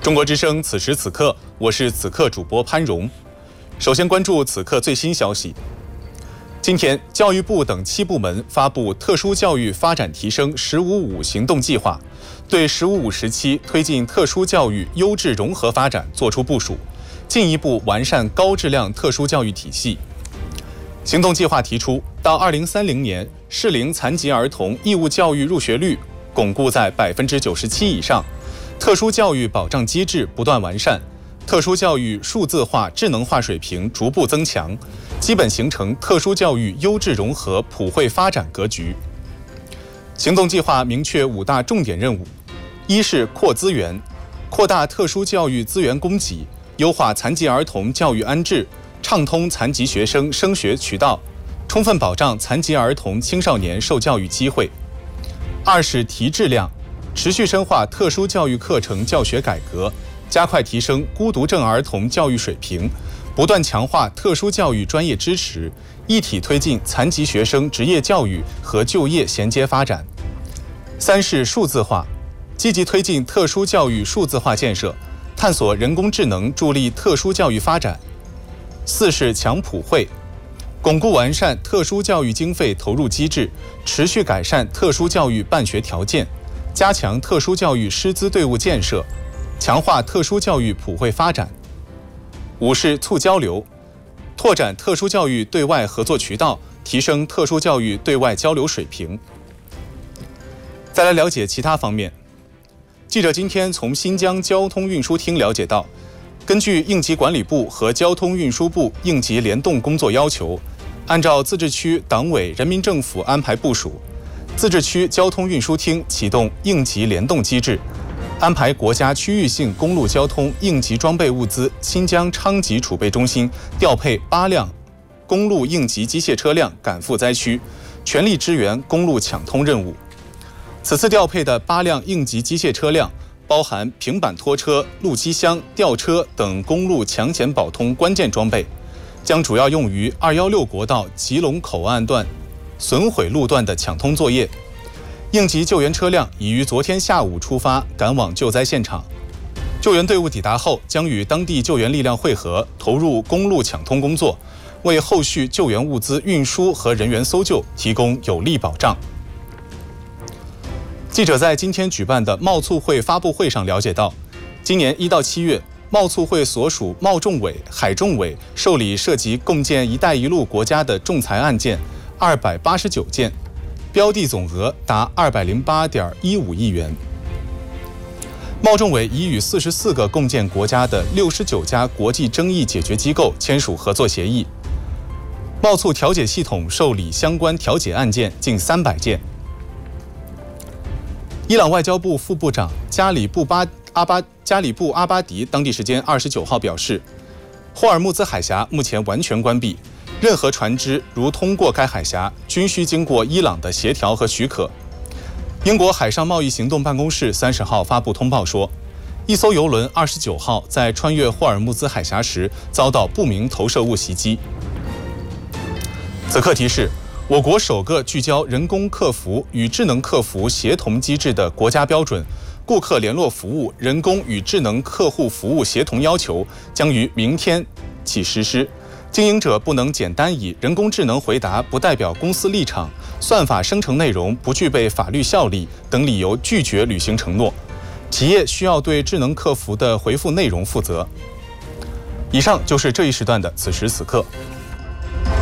中国之声此时此刻，我是此刻主播潘荣。首先关注此刻最新消息。今天，教育部等7部门发布特殊教育发展提升“15-5”行动计划，对“15-5”时期推进特殊教育优质融合发展作出部署，进一步完善高质量特殊教育体系。行动计划提出，到2030年，适龄残疾儿童义务教育入学率巩固在97%以上，特殊教育保障机制不断完善，特殊教育数字化、智能化水平逐步增强，基本形成特殊教育优质融合普惠发展格局。行动计划明确5大重点任务：一是扩资源，扩大特殊教育资源供给，优化残疾儿童教育安置，畅通残疾学生升学渠道，充分保障残疾儿童青少年受教育机会；二是提质量，持续深化特殊教育课程教学改革，加快提升孤独症儿童教育水平，不断强化特殊教育专业支持，一体推进残疾学生职业教育和就业衔接发展；三是数字化，积极推进特殊教育数字化建设，探索人工智能助力特殊教育发展；四是强普惠，巩固完善特殊教育经费投入机制，持续改善特殊教育办学条件，加强特殊教育师资队伍建设，强化特殊教育普惠发展；五是促交流，拓展特殊教育对外合作渠道，提升特殊教育对外交流水平。再来了解其他方面。记者今天从新疆交通运输厅了解到，根据应急管理部和交通运输部应急联动工作要求，按照自治区党委人民政府安排部署，自治区交通运输厅启动应急联动机制，安排国家区域性公路交通应急装备物资新疆昌吉储备中心调配8辆公路应急机械车辆赶赴灾区，全力支援公路抢通任务。此次调配的8辆应急机械车辆包含平板拖车、路基箱、吊车等公路抢险保通关键装备，将主要用于216国道吉隆口岸段损毁路段的抢通作业。应急救援车辆已于昨天下午出发，赶往救灾现场。救援队伍抵达后，将与当地救援力量会合，投入公路抢通工作，为后续救援物资运输和人员搜救提供有力保障。记者在今天举办的贸促会发布会上了解到，今年1到7月，贸促会所属贸仲委、海仲委受理涉及共建“一带一路”国家的仲裁案件289件，标的总额达208.15亿元。贸仲委已与44个共建国家的69家国际争议解决机构签署合作协议，贸促调解系统受理相关调解案件近300件。伊朗外交部副部长加里布阿巴迪当地时间29号表示，霍尔木兹海峡目前完全关闭，任何船只如通过该海峡，均需经过伊朗的协调和许可。英国海上贸易行动办公室30号发布通报说，一艘邮轮29号在穿越霍尔木兹海峡时遭到不明投射物袭击。此刻提示，我国首个聚焦人工客服与智能客服协同机制的国家标准顾客联络服务人工与智能客户服务协同要求将于明天起实施。经营者不能简单以人工智能回答不代表公司立场、算法生成内容不具备法律效力等理由拒绝履行承诺，企业需要对智能客服的回复内容负责。以上就是这一时段的此时此刻，